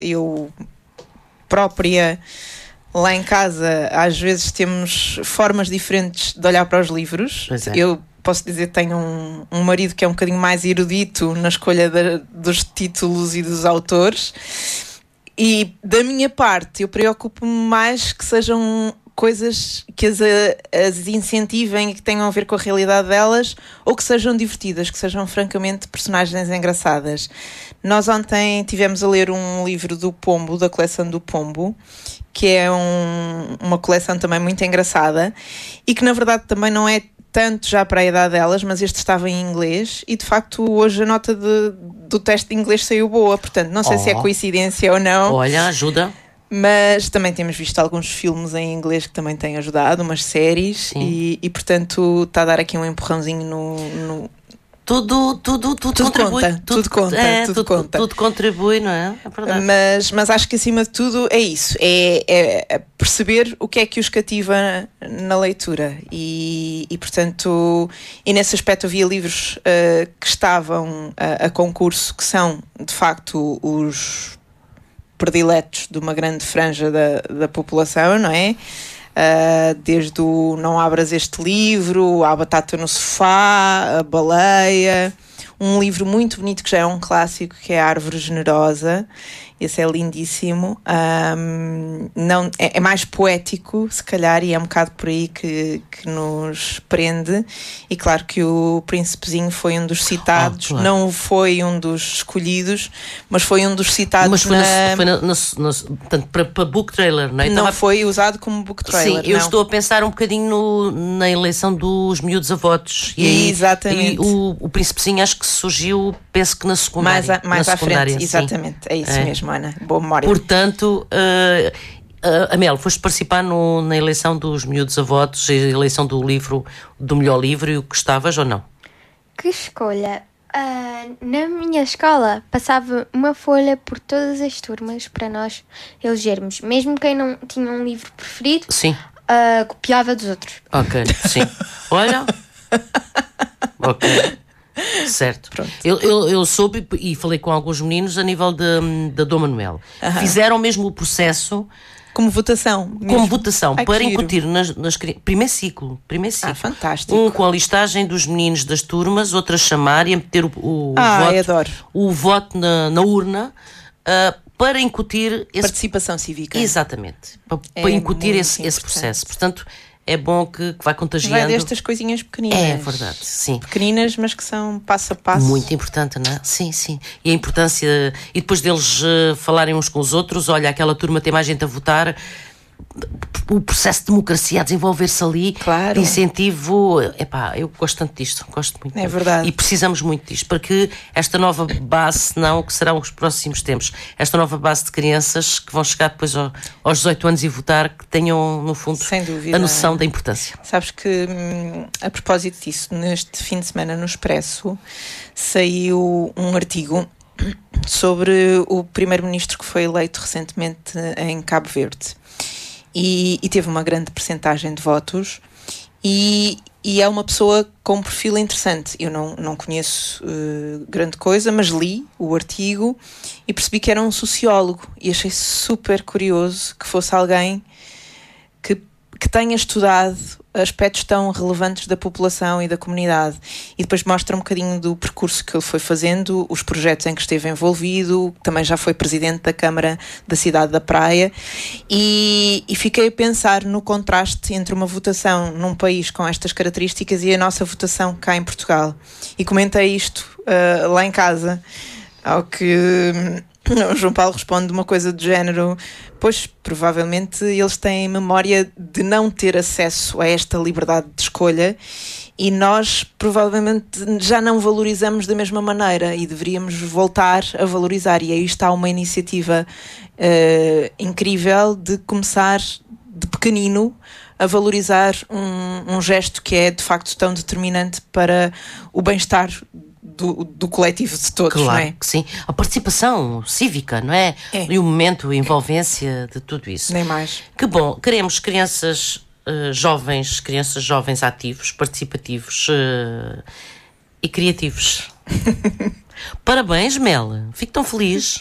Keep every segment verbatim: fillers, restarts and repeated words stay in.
eu própria, lá em casa, às vezes temos formas diferentes de olhar para os livros. É. Eu posso dizer que tenho um, um marido que é um bocadinho mais erudito na escolha de, dos títulos e dos autores. E da minha parte, eu preocupo-me mais que sejam coisas que as, as incentivem e que tenham a ver com a realidade delas, ou que sejam divertidas, que sejam francamente personagens engraçadas. Nós ontem tivemos a ler um livro do Pombo, da coleção do Pombo, que é um, uma coleção também muito engraçada e que na verdade também não é tanto já para a idade delas, mas este estava em inglês e de facto hoje a nota de, do teste de inglês saiu boa, portanto não sei oh. se é coincidência ou não. Olha, ajuda. Mas também temos visto alguns filmes em inglês que também têm ajudado, umas séries, e, e portanto está a dar aqui um empurrãozinho no... no... Tudo, tudo, tudo, tudo contribui. Conta, tudo, tudo conta, é, tudo, tudo conta. Tudo contribui, não é? É verdade. Mas, mas acho que acima de tudo é isso, é, é perceber o que é que os cativa na leitura e, e portanto, e nesse aspecto havia livros uh, que estavam a, a concurso, que são de facto os prediletos de uma grande franja da, da população, não é? Uh, desde o Não Abras Este Livro, A Batata no Sofá, A Baleia, um livro muito bonito que já é um clássico, que é A Árvore Generosa. Esse é lindíssimo. Um, não, é, é mais poético, se calhar, e é um bocado por aí que, que nos prende. E claro que o Príncipezinho foi um dos citados, oh, claro. Não foi um dos escolhidos, mas foi um dos citados. Mas foi, na... na, foi na, na, na, portanto, para, para book trailer, não é? Não Estava... foi usado como book trailer. Sim, eu não. estou a pensar um bocadinho no, na eleição dos miúdos a votos. E aí, exatamente. E o, o Príncipezinho acho que surgiu, penso que na secundária. Mais, a, mais na à secundária, frente, sim. exatamente. É isso é. mesmo, Ana. Boa memória. Portanto, uh, uh, Amel, foste participar no, na eleição dos miúdos a votos, a eleição do livro, do melhor livro, e o que gostavas ou não? Que escolha! Uh, na minha escola passava uma folha por todas as turmas para nós elegermos. Mesmo quem não tinha um livro preferido, sim. Uh, copiava dos outros. Ok, sim. Olha. Ok. Certo. Eu, eu, eu soube e falei com alguns meninos a nível da Dom Manuel. Uh-huh. Fizeram mesmo o processo como votação. Como mesmo. votação, Ai, para incutir nas, nas primeiro ciclo. Primeiro ciclo. Ah, fantástico. Um com a listagem dos meninos das turmas, outro a chamar e a meter o, o ah, voto, adoro. o voto na, na urna uh, para incutir esse... participação cívica. Exatamente. Para, é para incutir esse, esse processo. Portanto, é bom que, que vai contagiando. Vai destas coisinhas pequeninas. É verdade, sim. Pequeninas, mas que são passo a passo. Muito importante, não é? Sim, sim. E a importância... E depois deles uh, falarem uns com os outros, olha, aquela turma tem mais gente a votar... O processo de democracia a desenvolver-se ali, claro. De incentivo, epá, eu gosto tanto disto, gosto muito. É verdade. E precisamos muito disto, para que esta nova base, não, que serão os próximos tempos, esta nova base de crianças que vão chegar depois ao, aos dezoito anos e votar, que tenham, no fundo, sem dúvida, a noção da importância. Sabes que, a propósito disso, neste fim de semana no Expresso, saiu um artigo sobre o primeiro-ministro que foi eleito recentemente em Cabo Verde. E, e teve uma grande percentagem de votos e, e é uma pessoa com um perfil interessante. Eu não, não conheço uh, grande coisa, mas li o artigo e percebi que era um sociólogo e achei super curioso que fosse alguém que, que tenha estudado aspectos tão relevantes da população e da comunidade. E depois mostra um bocadinho do percurso que ele foi fazendo, os projetos em que esteve envolvido, também já foi presidente da Câmara da Cidade da Praia, e, e fiquei a pensar no contraste entre uma votação num país com estas características e a nossa votação cá em Portugal. E comentei isto uh, lá em casa, ao que o João Paulo responde uma coisa do género: pois, provavelmente eles têm memória de não ter acesso a esta liberdade de escolha e nós provavelmente já não valorizamos da mesma maneira e deveríamos voltar a valorizar. E aí está uma iniciativa uh, incrível de começar de pequenino a valorizar um, um gesto que é de facto tão determinante para o bem-estar Do, do coletivo de todos, claro, não é? Que sim. A participação cívica, não é? é? E o momento, a envolvência de tudo isso. Nem mais. Que bom. Queremos crianças uh, jovens, crianças jovens ativos, participativos uh, e criativos. Parabéns, Mel. Fico tão feliz.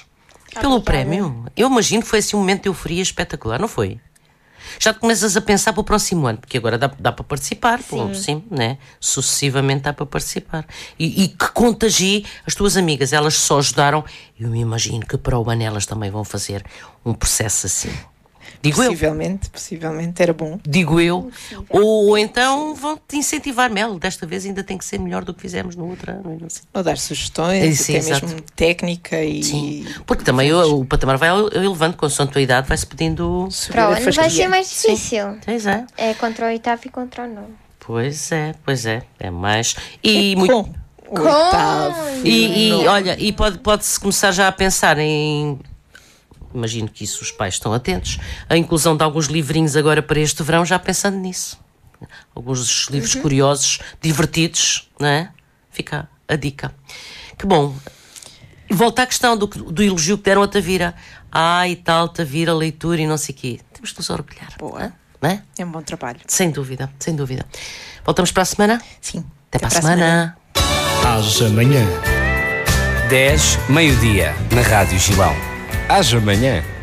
Pelo prémio? Eu imagino que foi assim um momento de euforia espetacular, não foi? Já te começas a pensar para o próximo ano, porque agora dá, dá para participar, sim, sim, né? Sucessivamente dá para participar. E, e que contagie as tuas amigas, elas só ajudaram. Eu me imagino que para o ano elas também vão fazer um processo assim. Digo possivelmente, eu. possivelmente era bom. Digo eu. Ou, ou então vão-te incentivar, Mel. Desta vez ainda tem que ser melhor do que fizemos no outro ano. Não sei. Ou dar sugestões, sim, até exato. Mesmo técnica e... Sim, porque também o, o patamar vai elevando, com a tua idade vai-se pedindo... Para o ano vai ser mais difícil. Pois é. É contra o oitavo e contra o nono. Pois é, pois é. É mais... E, e muito... Com o oitavo. E, e olha, e pode, pode-se começar já a pensar em... Imagino que isso os pais estão atentos. A inclusão de alguns livrinhos agora para este verão, já pensando nisso. Alguns livros uhum. curiosos, divertidos, não é? Fica a dica. Que bom. Volta à questão do, do elogio que deram a Tavira. Ai, ah, tal, Tavira, leitura e não sei o quê. Temos de nos orgulhar. Boa. Não é? É um bom trabalho. Sem dúvida, sem dúvida. Voltamos para a semana? Sim. Até, Até para a semana. semana. Haja amanhã. dez, meio-dia, na Rádio Gilão. Haja amanhã.